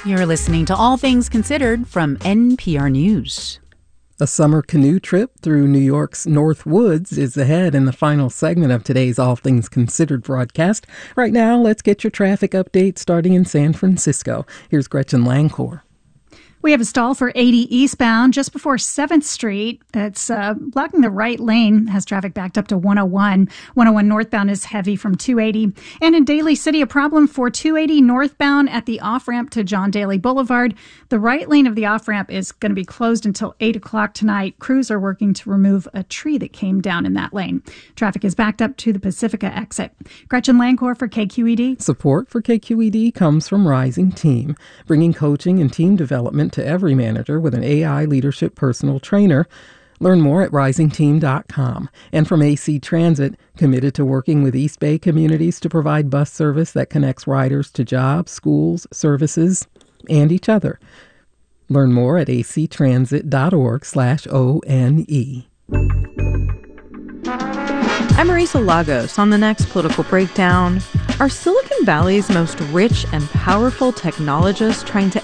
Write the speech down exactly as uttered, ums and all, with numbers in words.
You're listening to All Things Considered from N P R News. A summer canoe trip through New York's North Woods is ahead in the final segment of today's All Things Considered broadcast. Right now, let's get your traffic update starting in San Francisco. Here's Gretchen Lancor. We have a stall for eighty eastbound just before seventh Street. It's uh, blocking the right lane, has traffic backed up to one oh one. one oh one northbound is heavy from two eighty. And in Daly City, a problem for two eighty northbound at the off-ramp to John Daly Boulevard. The right lane of the off-ramp is going to be closed until eight o'clock tonight. Crews are working to remove a tree that came down in that lane. Traffic is backed up to the Pacifica exit. Gretchen Lancor for K Q E D. Support for K Q E D comes from Rising Team, bringing coaching and team development to every manager with an A I leadership personal trainer. Learn more at rising team dot com. And from A C Transit, committed to working with East Bay communities to provide bus service that connects riders to jobs, schools, services, and each other. Learn more at actransit.org slash O-N-E. I'm Marisa Lagos. On the next Political Breakdown, are Silicon Valley's most rich and powerful technologists trying to